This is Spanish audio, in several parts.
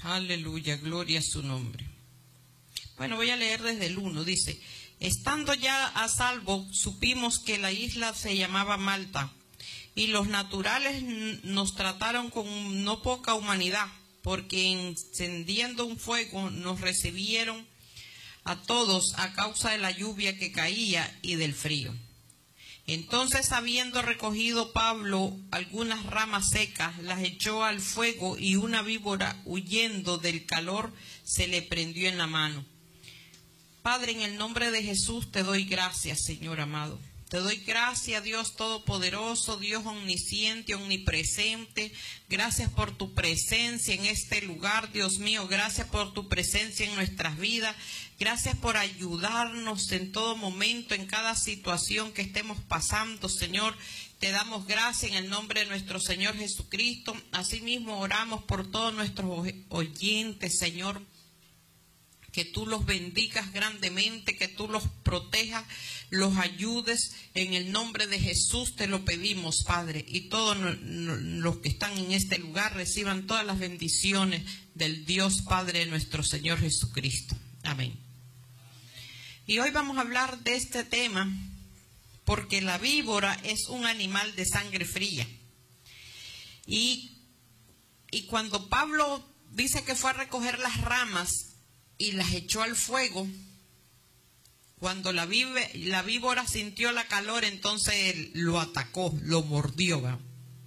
Aleluya, gloria a su nombre. Bueno, voy a leer desde el 1. Dice: estando ya a salvo, supimos que la isla se llamaba Malta, y los naturales nos trataron con no poca humanidad, porque encendiendo un fuego nos recibieron a todos a causa de la lluvia que caía y del frío. Entonces, habiendo recogido Pablo algunas ramas secas, las echó al fuego, y una víbora, huyendo del calor, se le prendió en la mano. Padre, en el nombre de Jesús te doy gracias, Señor amado. Te doy gracias, Dios Todopoderoso, Dios omnisciente, omnipresente. Gracias por tu presencia en este lugar, Dios mío. Gracias por tu presencia en nuestras vidas. Gracias por ayudarnos en todo momento, en cada situación que estemos pasando, Señor. Te damos gracias en el nombre de nuestro Señor Jesucristo. Asimismo oramos por todos nuestros oyentes, Señor. Que tú los bendigas grandemente, que tú los protejas, los ayudes. En el nombre de Jesús te lo pedimos, Padre. Y todos los que están en este lugar reciban todas las bendiciones del Dios Padre de nuestro Señor Jesucristo. Amén. Y hoy vamos a hablar de este tema, porque la víbora es un animal de sangre fría. Y cuando Pablo dice que fue a recoger las ramas y las echó al fuego, cuando la víbora sintió la calor, entonces él lo atacó, lo mordió, ¿verdad?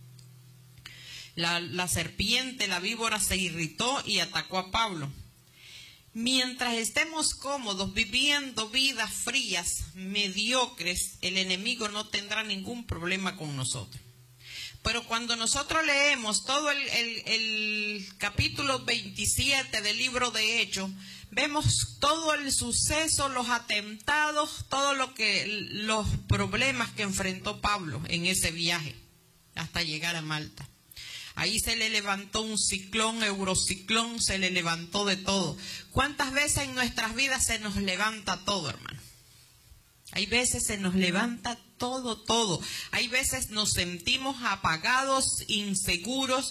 La serpiente, la víbora, se irritó y atacó a Pablo. Mientras estemos cómodos viviendo vidas frías, mediocres, el enemigo no tendrá ningún problema con nosotros. Pero cuando nosotros leemos todo el capítulo 27 del libro de Hechos, vemos todo el suceso, los atentados, los problemas que enfrentó Pablo en ese viaje hasta llegar a Malta. Ahí se le levantó un ciclón, eurociclón, se le levantó de todo. ¿Cuántas veces en nuestras vidas se nos levanta todo, hermano? Hay veces se nos levanta todo. Hay veces nos sentimos apagados, inseguros,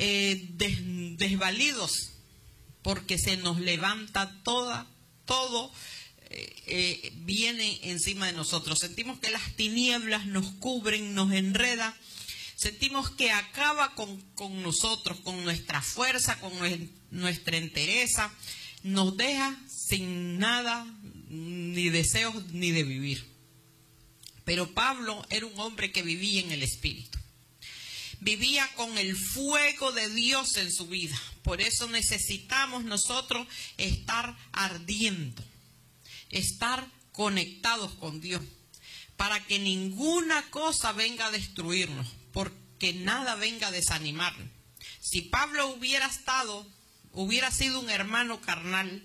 desvalidos, porque se nos levanta todo viene encima de nosotros. Sentimos que las tinieblas nos cubren, nos enredan. Sentimos que acaba con nosotros, con nuestra fuerza, con nuestra entereza. Nos deja sin nada, ni deseos, ni de vivir. Pero Pablo era un hombre que vivía en el Espíritu. Vivía con el fuego de Dios en su vida. Por eso necesitamos nosotros estar ardiendo, estar conectados con Dios, para que ninguna cosa venga a destruirnos, porque nada venga a desanimarnos. Si Pablo hubiera sido un hermano carnal,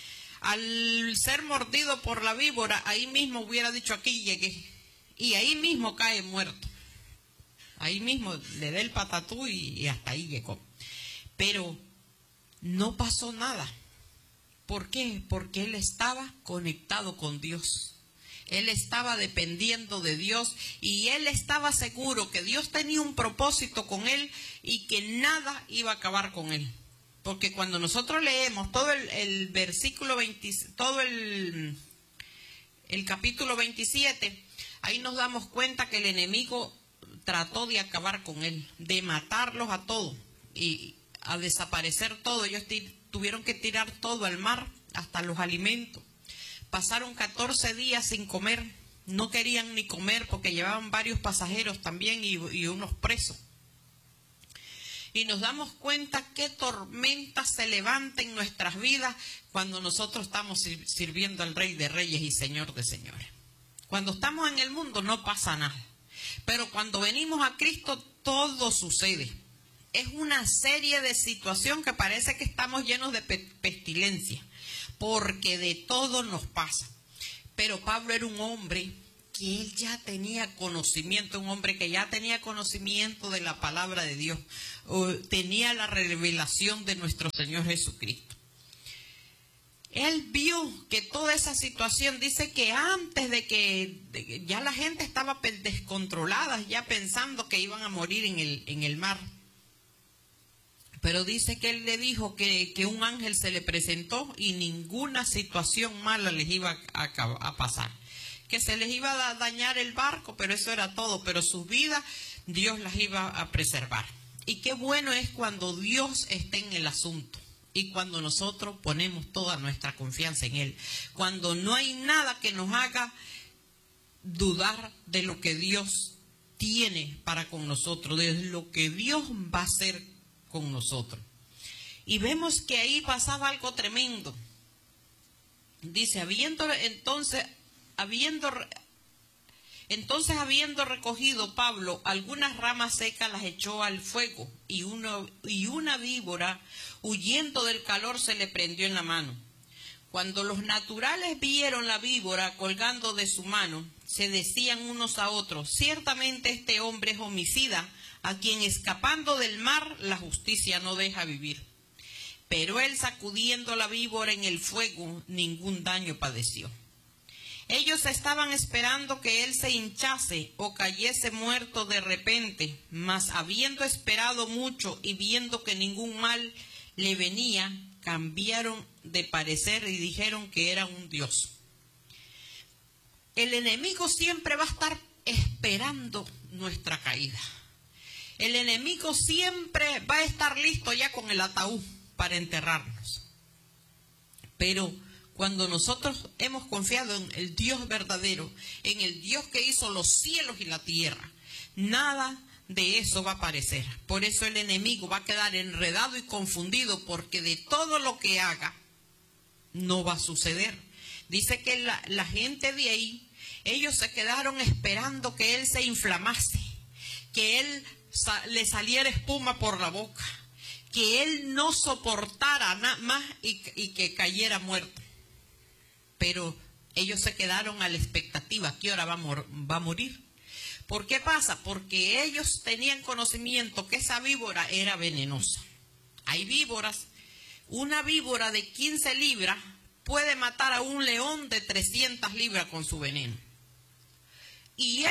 al ser mordido por la víbora, ahí mismo hubiera dicho: aquí llegué, y ahí mismo cae muerto. Ahí mismo le da el patatú y hasta ahí llegó. Pero no pasó nada. ¿Por qué? Porque él estaba conectado con Dios. Él estaba dependiendo de Dios y él estaba seguro que Dios tenía un propósito con él y que nada iba a acabar con él. Porque cuando nosotros leemos todo el versículo 20, todo el capítulo 27, ahí nos damos cuenta que el enemigo trató de acabar con él, de matarlos a todos y a desaparecer todo. Ellos tuvieron que tirar todo al mar, hasta los alimentos. Pasaron 14 días sin comer, no querían ni comer porque llevaban varios pasajeros también y unos presos. Y nos damos cuenta qué tormenta se levanta en nuestras vidas cuando nosotros estamos sirviendo al Rey de Reyes y Señor de Señores. Cuando estamos en el mundo no pasa nada, pero cuando venimos a Cristo todo sucede. Es una serie de situaciones que parece que estamos llenos de pestilencia, porque de todo nos pasa. Pero Pablo era un hombre que él ya tenía conocimiento, un hombre que ya tenía conocimiento de la palabra de Dios, tenía la revelación de nuestro Señor Jesucristo. Él vio que toda esa situación, dice que antes de que ya la gente estaba descontrolada, ya pensando que iban a morir en el mar. Pero dice que él le dijo que un ángel se le presentó y ninguna situación mala les iba a pasar. Que se les iba a dañar el barco, pero eso era todo. Pero sus vidas, Dios las iba a preservar. Y qué bueno es cuando Dios está en el asunto. Y cuando nosotros ponemos toda nuestra confianza en Él. Cuando no hay nada que nos haga dudar de lo que Dios tiene para con nosotros, de lo que Dios va a hacer con nosotros. Y vemos que ahí pasaba algo tremendo. Dice, habiendo recogido Pablo algunas ramas secas, las echó al fuego, y una víbora, huyendo del calor, se le prendió en la mano. Cuando los naturales vieron la víbora colgando de su mano, se decían unos a otros, ciertamente este hombre es homicida, a quien escapando del mar la justicia no deja vivir. Pero él, sacudiendo la víbora en el fuego, ningún daño padeció. Ellos estaban esperando que él se hinchase o cayese muerto de repente, mas habiendo esperado mucho y viendo que ningún mal le venía, cambiaron de parecer y dijeron que era un dios. El enemigo siempre va a estar esperando nuestra caída. El enemigo siempre va a estar listo ya con el ataúd para enterrarnos. Pero cuando nosotros hemos confiado en el Dios verdadero, en el Dios que hizo los cielos y la tierra, nada de eso va a aparecer. Por eso el enemigo va a quedar enredado y confundido, porque de todo lo que haga no va a suceder. Dice que la gente de ahí, ellos se quedaron esperando que él se inflamase, que él le saliera espuma por la boca, que él no soportara nada más y que cayera muerto. Pero ellos se quedaron a la expectativa, ¿qué hora va a morir? ¿Por qué pasa? Porque ellos tenían conocimiento que esa víbora era venenosa. Hay víboras, una víbora de 15 libras puede matar a un león de 300 libras con su veneno. Y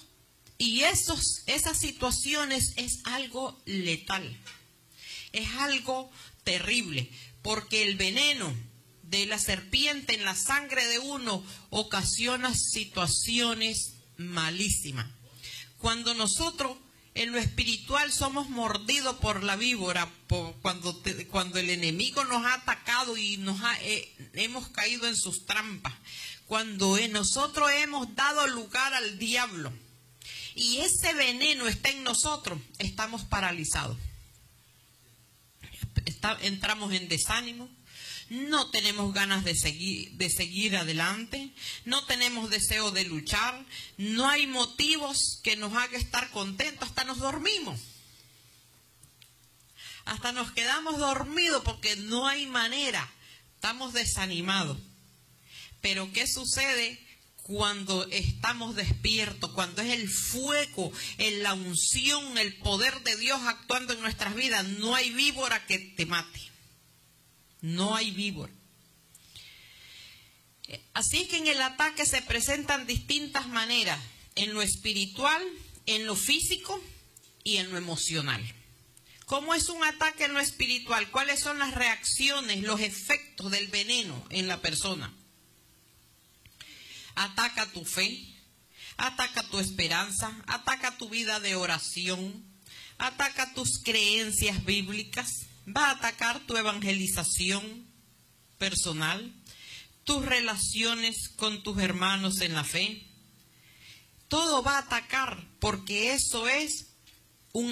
esas situaciones es algo letal, es algo terrible, porque el veneno de la serpiente en la sangre de uno ocasiona situaciones malísimas. Cuando nosotros en lo espiritual somos mordidos por la víbora, cuando el enemigo nos ha atacado y hemos caído en sus trampas, cuando nosotros hemos dado lugar al diablo y ese veneno está en nosotros, estamos paralizados. Entramos en desánimo. No tenemos ganas de seguir adelante, no tenemos deseo de luchar, no hay motivos que nos haga estar contentos, hasta nos dormimos. Hasta nos quedamos dormidos porque no hay manera, estamos desanimados. Pero ¿qué sucede cuando estamos despiertos? Cuando es el fuego, la unción, el poder de Dios actuando en nuestras vidas, no hay víbora que te mate. No hay víbora. Así que en el ataque se presentan distintas maneras, en lo espiritual, en lo físico y en lo emocional. ¿Cómo es un ataque en lo espiritual? ¿Cuáles son las reacciones, los efectos del veneno en la persona? Ataca tu fe, ataca tu esperanza, ataca tu vida de oración, ataca tus creencias bíblicas. Va a atacar tu evangelización personal, tus relaciones con tus hermanos en la fe. Todo va a atacar, porque eso es un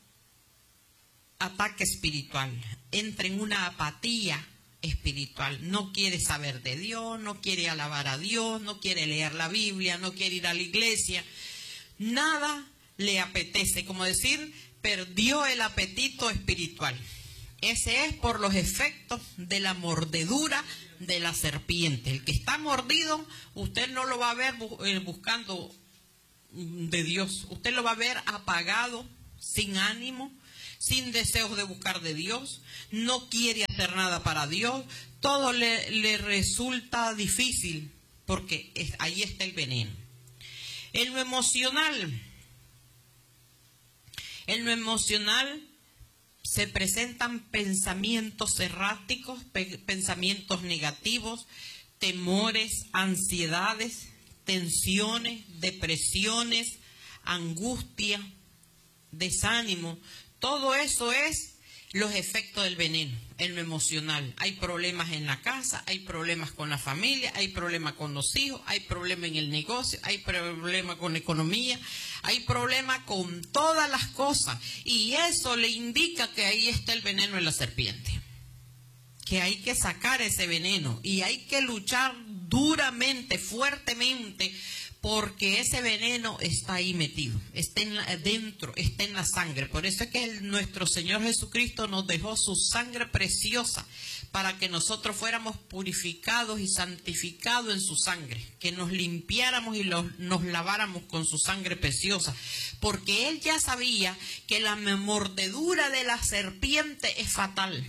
ataque espiritual. Entra en una apatía espiritual. No quiere saber de Dios, no quiere alabar a Dios, no quiere leer la Biblia, no quiere ir a la iglesia. Nada le apetece, como decir, perdió el apetito espiritual. Ese es por los efectos de la mordedura de la serpiente. El que está mordido, usted no lo va a ver buscando de Dios. Usted lo va a ver apagado, sin ánimo, sin deseos de buscar de Dios. No quiere hacer nada para Dios. Todo le resulta difícil porque ahí está el veneno. En lo emocional, se presentan pensamientos erráticos, pensamientos negativos, temores, ansiedades, tensiones, depresiones, angustia, desánimo. Todo eso es los efectos del veneno en lo emocional. Hay problemas en la casa, hay problemas con la familia, hay problemas con los hijos, hay problemas en el negocio, hay problemas con la economía, hay problemas con todas las cosas. Y eso le indica que ahí está el veneno de la serpiente. Que hay que sacar ese veneno y hay que luchar duramente, fuertemente, porque ese veneno está ahí metido, está dentro, está en la sangre. Por eso es que nuestro Señor Jesucristo nos dejó su sangre preciosa para que nosotros fuéramos purificados y santificados en su sangre, que nos limpiáramos y nos laváramos con su sangre preciosa, porque Él ya sabía que la mordedura de la serpiente es fatal,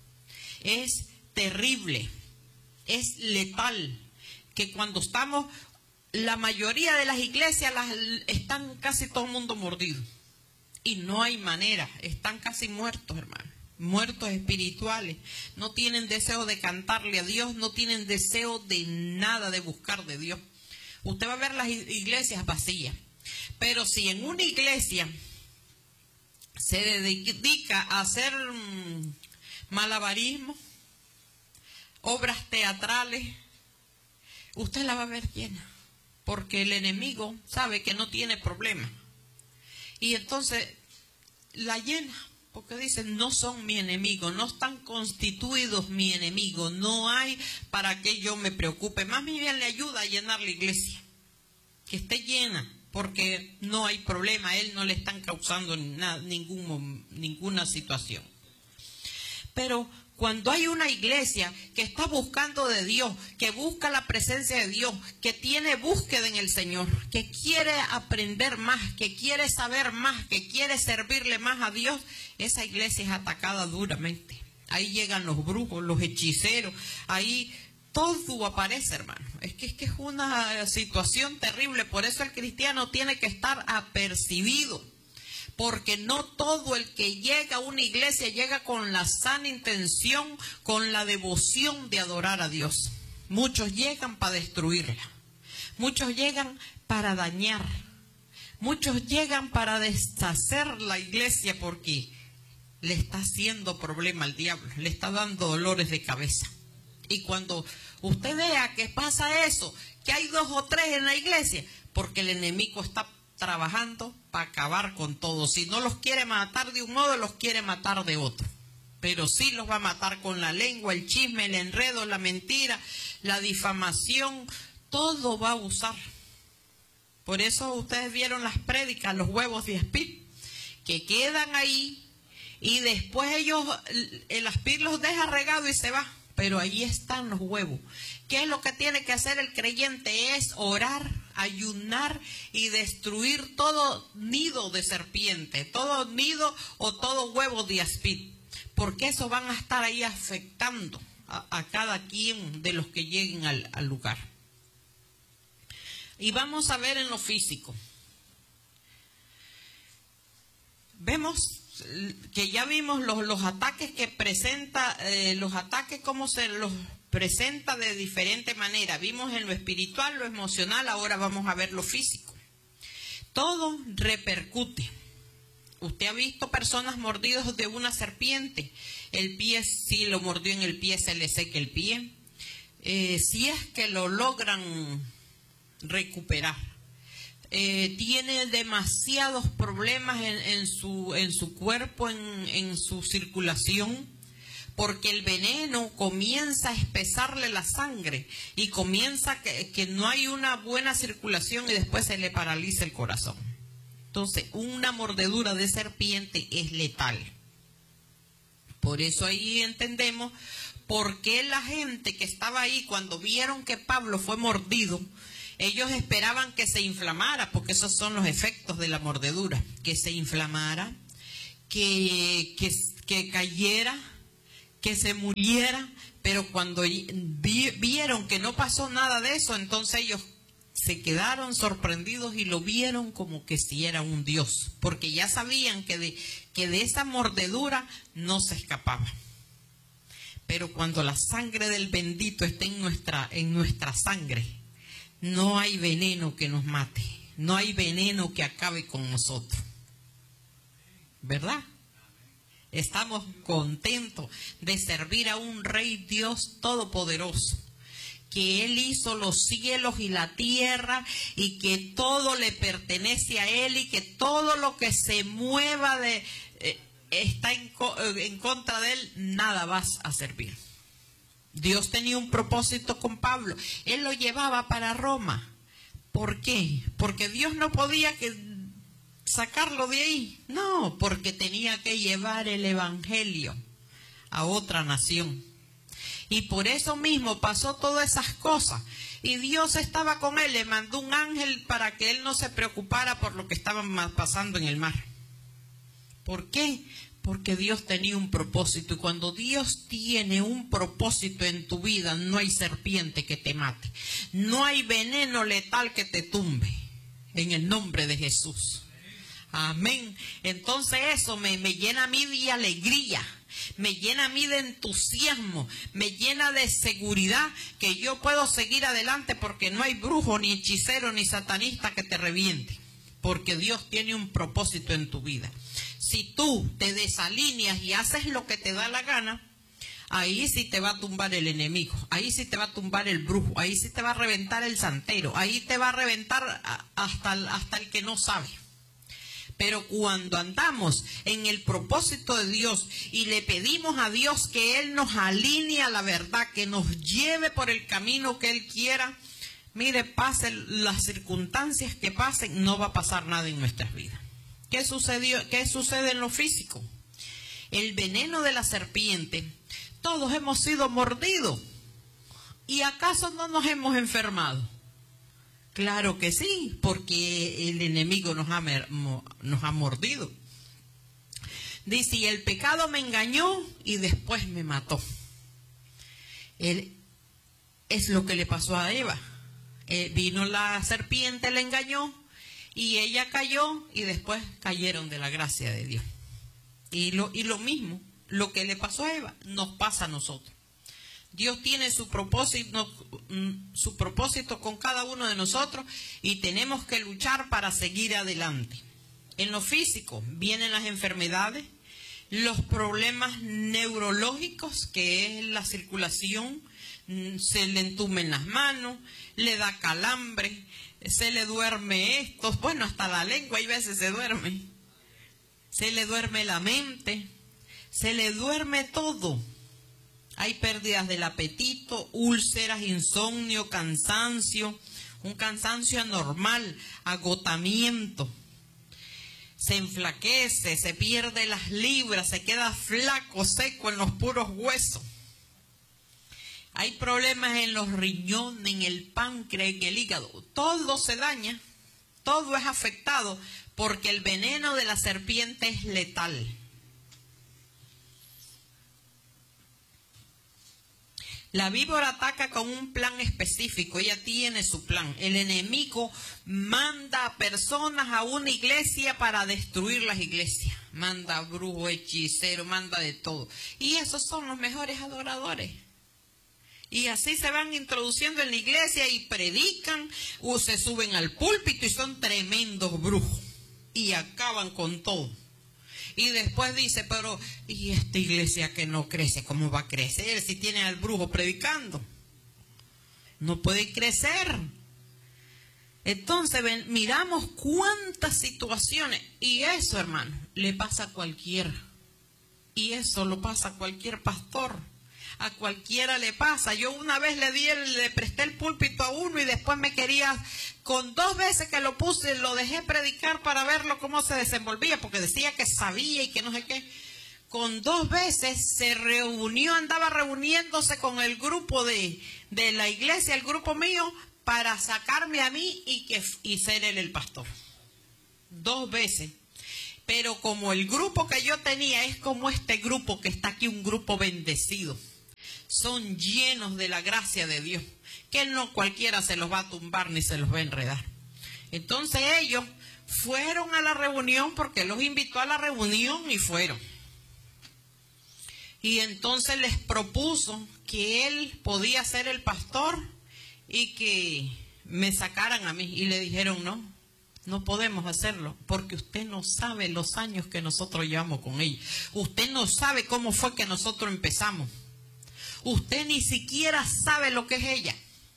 es terrible, es letal, que cuando estamos... La mayoría de las iglesias están casi todo el mundo mordido. Y no hay manera. Están casi muertos, hermano. Muertos espirituales. No tienen deseo de cantarle a Dios. No tienen deseo de nada, de buscar de Dios. Usted va a ver las iglesias vacías. Pero si en una iglesia se dedica a hacer malabarismo, obras teatrales, usted la va a ver llena. Porque el enemigo sabe que no tiene problema. Y entonces la llena, porque dicen, no son mi enemigo, no están constituidos mi enemigo, no hay para que yo me preocupe. Más bien le ayuda a llenar la iglesia, que esté llena, porque no hay problema, a él no le están causando ninguna situación. Pero cuando hay una iglesia que está buscando de Dios, que busca la presencia de Dios, que tiene búsqueda en el Señor, que quiere aprender más, que quiere saber más, que quiere servirle más a Dios, esa iglesia es atacada duramente. Ahí llegan los brujos, los hechiceros, ahí todo aparece, hermano. Es que es una situación terrible, por eso el cristiano tiene que estar apercibido. Porque no todo el que llega a una iglesia llega con la sana intención, con la devoción de adorar a Dios. Muchos llegan para destruirla. Muchos llegan para dañar. Muchos llegan para deshacer la iglesia porque le está haciendo problema al diablo. Le está dando dolores de cabeza. Y cuando usted vea que pasa eso, que hay 2 o 3 en la iglesia, porque el enemigo está trabajando para acabar con todo. Si no los quiere matar de un modo, los quiere matar de otro. Pero sí los va a matar con la lengua, el chisme, el enredo, la mentira, la difamación, todo va a usar. Por eso ustedes vieron las prédicas, los huevos de aspid, que quedan ahí y después el aspid los deja regado y se va. Pero ahí están los huevos. ¿Qué es lo que tiene que hacer el creyente? Es orar, ayunar y destruir todo nido de serpiente, todo nido o todo huevo de aspid. Porque eso van a estar ahí afectando a cada quien de los que lleguen al lugar. Y vamos a ver en lo físico. Vemos que ya vimos los ataques que presenta, los ataques cómo se los presenta de diferente manera. Vimos en lo espiritual, lo emocional, ahora vamos a ver lo físico. Todo repercute. Usted ha visto personas mordidas de una serpiente. El pie, si lo mordió en el pie, se le seca el pie. Si es que lo logran recuperar. Tiene demasiados problemas en su cuerpo, en su circulación, porque el veneno comienza a espesarle la sangre y comienza que no hay una buena circulación y después se le paraliza el corazón. Entonces, una mordedura de serpiente es letal. Por eso ahí entendemos por qué la gente que estaba ahí, cuando vieron que Pablo fue mordido, ellos esperaban que se inflamara, porque esos son los efectos de la mordedura, que se inflamara, que cayera, que se muriera, pero cuando vieron que no pasó nada de eso, entonces ellos se quedaron sorprendidos y lo vieron como que si era un dios, porque ya sabían que de esa mordedura no se escapaba. Pero cuando la sangre del bendito está en nuestra sangre, no hay veneno que nos mate, no hay veneno que acabe con nosotros. ¿Verdad? Estamos contentos de servir a un Rey Dios Todopoderoso, que Él hizo los cielos y la tierra y que todo le pertenece a Él y que todo lo que se mueva está en contra de Él, nada vas a servir. Dios tenía un propósito con Pablo. Él lo llevaba para Roma. ¿Por qué? Porque Dios no podía sacarlo de ahí. No, porque tenía que llevar el evangelio a otra nación. Y por eso mismo pasó todas esas cosas. Y Dios estaba con él, le mandó un ángel para que él no se preocupara por lo que estaba pasando en el mar. ¿Por qué? Porque Dios tenía un propósito. Y cuando Dios tiene un propósito en tu vida, no hay serpiente que te mate. No hay veneno letal que te tumbe. En el nombre de Jesús. Amén. Entonces eso me llena a mí de alegría. Me llena a mí de entusiasmo, me llena de seguridad que yo puedo seguir adelante porque no hay brujo, ni hechicero, ni satanista que te reviente. Porque Dios tiene un propósito en tu vida. Si tú te desalineas y haces lo que te da la gana, ahí sí te va a tumbar el enemigo, ahí sí te va a tumbar el brujo, ahí sí te va a reventar el santero, ahí te va a reventar hasta el que no sabe. Pero cuando andamos en el propósito de Dios y le pedimos a Dios que Él nos alinee a la verdad, que nos lleve por el camino que Él quiera, mire, pasen las circunstancias que pasen, no va a pasar nada en nuestras vidas. ¿Qué sucede en lo físico? El veneno de la serpiente, todos hemos sido mordidos. ¿Y acaso no nos hemos enfermado? Claro que sí, porque el enemigo nos ha mordido. Dice, y el pecado me engañó y después me mató. Es lo que le pasó a Eva. Vino la serpiente, la engañó y ella cayó y después cayeron de la gracia de Dios. Y lo mismo, lo que le pasó a Eva, nos pasa a nosotros. Dios tiene su propósito con cada uno de nosotros y tenemos que luchar para seguir adelante. En lo físico vienen las enfermedades, los problemas neurológicos, que es la circulación, se le entumen las manos, le da calambre, se le duerme esto, bueno, hasta la lengua hay veces se duerme, se le duerme la mente, se le duerme todo. Hay pérdidas del apetito, úlceras, insomnio, cansancio, un cansancio anormal, agotamiento. Se enflaquece, se pierde las libras, se queda flaco, seco en los puros huesos. Hay problemas en los riñones, en el páncreas, en el hígado. Todo se daña, todo es afectado porque el veneno de la serpiente es letal. La víbora ataca con un plan específico, ella tiene su plan. El enemigo manda a personas a una iglesia para destruir las iglesias. Manda brujo, hechicero, manda de todo. Y esos son los mejores adoradores. Y así se van introduciendo en la iglesia y predican o se suben al púlpito y son tremendos brujos. Y acaban con todo. Y después dice, pero ¿y esta iglesia que no crece? ¿Cómo va a crecer si tiene al brujo predicando? No puede crecer. Entonces miramos cuántas situaciones. Y eso, hermano, le pasa a cualquiera. Y eso lo pasa a cualquier pastor. A cualquiera le pasa. Yo una vez le presté el púlpito a uno y después me quería, con 2 veces que lo puse, lo dejé predicar para verlo cómo se desenvolvía, porque decía que sabía y que no sé qué. Con 2 veces se reunió, andaba reuniéndose con el grupo de la iglesia, el grupo mío, para sacarme a mí y ser él el pastor. 2 veces. Pero como el grupo que yo tenía es como este grupo que está aquí, un grupo bendecido. son llenos de la gracia de Dios, que no cualquiera se los va a tumbar ni se los va a enredar. Entonces ellos fueron a la reunión porque los invitó a la reunión y fueron. Y entonces les propuso que él podía ser el pastor y que me sacaran a mí. Y le dijeron, no, no podemos hacerlo porque usted no sabe los años que nosotros llevamos con ella. Usted no sabe cómo fue que nosotros empezamos. Usted ni siquiera sabe lo que es ella,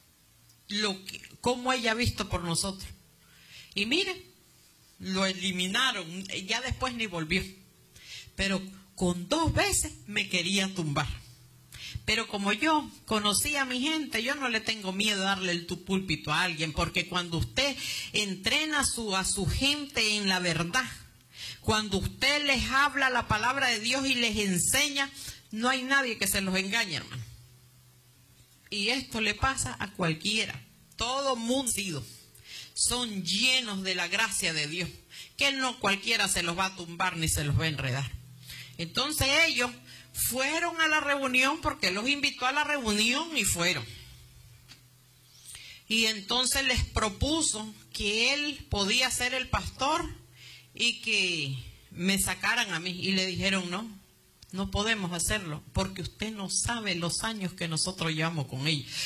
cómo ella ha visto por nosotros. Y miren, lo eliminaron, ya después ni volvió. Pero con 2 veces me quería tumbar. Pero como yo conocí a mi gente, yo no le tengo miedo a darle el púlpito a alguien, porque cuando usted entrena a su gente en la verdad, cuando usted les habla la palabra de Dios y les enseña, no hay nadie que se los engañe, hermano. Y esto le pasa a cualquiera. Todo mundo son llenos de la gracia de Dios, que no cualquiera se los va a tumbar ni se los va a enredar. Entonces ellos fueron a la reunión porque los invitó a la reunión y fueron. Y entonces les propuso que él podía ser el pastor y que me sacaran a mí. Y le dijeron, no, no podemos hacerlo porque usted no sabe los años que nosotros llevamos con ella.